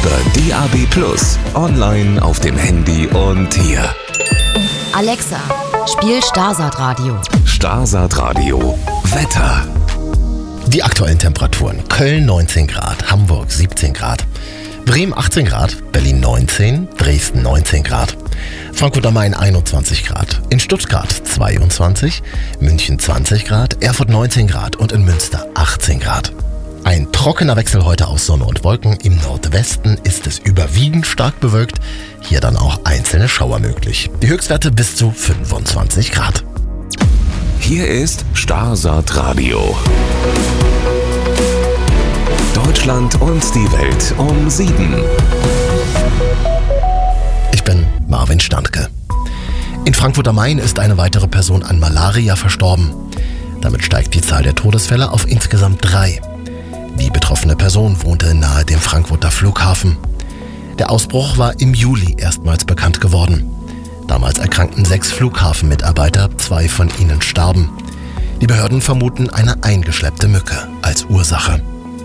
über DAB+, online auf dem Handy und hier. Alexa, spiel Starsat Radio. Starsat Radio. Wetter. Die aktuellen Temperaturen: Köln 19 Grad, Hamburg 17 Grad, Bremen 18 Grad, Berlin 19, Dresden 19 Grad, Frankfurt am Main 21 Grad, in Stuttgart 22, München 20 Grad, Erfurt 19 Grad und in Münster 18 Grad. Ein trockener Wechsel heute aus Sonne und Wolken. Im Nordwesten ist es überwiegend stark bewölkt, hier dann auch einzelne Schauer möglich. Die Höchstwerte bis zu 25 Grad. Hier ist Starsat Radio. Deutschland und die Welt um 7. Ich bin Marvin Standke. In Frankfurt am Main ist eine weitere Person an Malaria verstorben. Damit steigt die Zahl der Todesfälle auf insgesamt 3. Die betroffene Person wohnte nahe dem Frankfurter Flughafen. Der Ausbruch war im Juli erstmals bekannt geworden. Damals erkrankten 6 Flughafenmitarbeiter, 2 von ihnen starben. Die Behörden vermuten eine eingeschleppte Mücke als Ursache.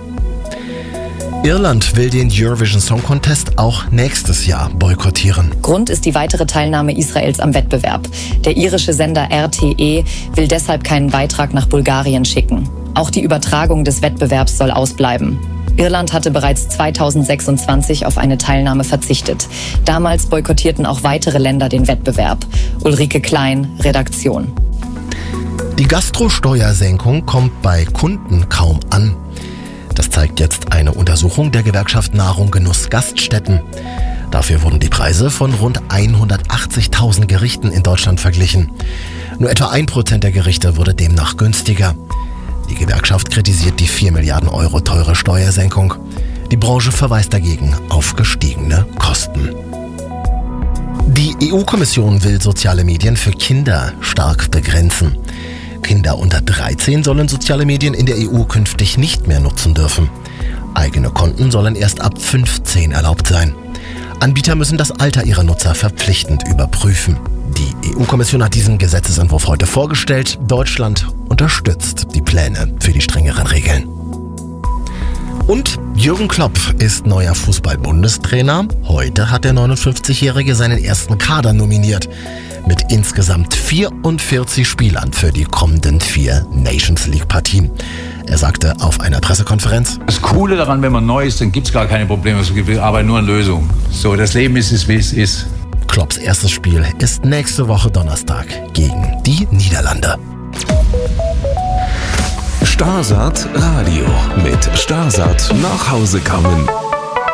Irland will den Eurovision Song Contest auch nächstes Jahr boykottieren. Grund ist die weitere Teilnahme Israels am Wettbewerb. Der irische Sender RTE will deshalb keinen Beitrag nach Bulgarien schicken. Auch die Übertragung des Wettbewerbs soll ausbleiben. Irland hatte bereits 2026 auf eine Teilnahme verzichtet. Damals boykottierten auch weitere Länder den Wettbewerb. Ulrike Klein, Redaktion. Die Gastrosteuersenkung kommt bei Kunden kaum an. Das zeigt jetzt eine Untersuchung der Gewerkschaft Nahrung Genuss Gaststätten. Dafür wurden die Preise von rund 180.000 Gerichten in Deutschland verglichen. Nur etwa 1% der Gerichte wurde demnach günstiger. Die Gewerkschaft kritisiert die 4 Milliarden Euro teure Steuersenkung. Die Branche verweist dagegen auf gestiegene Kosten. Die EU-Kommission will soziale Medien für Kinder stark begrenzen. Kinder unter 13 sollen soziale Medien in der EU künftig nicht mehr nutzen dürfen. Eigene Konten sollen erst ab 15 erlaubt sein. Anbieter müssen das Alter ihrer Nutzer verpflichtend überprüfen. Die EU-Kommission hat diesen Gesetzesentwurf heute vorgestellt. Deutschland unterstützt die Pläne für die strengeren Regeln. Und Jürgen Klopp ist neuer Fußball-Bundestrainer. Heute hat der 59-Jährige seinen ersten Kader nominiert. Mit insgesamt 44 Spielern für die kommenden 4 Nations League-Partien. Er sagte auf einer Pressekonferenz: Das Coole daran, wenn man neu ist, dann gibt es gar keine Probleme. Wir arbeiten nur an Lösungen. So, das Leben ist es, wie es ist. Klopps erstes Spiel ist nächste Woche Donnerstag gegen die Niederlande. Starsat Radio mit Starsat nach Hause kommen.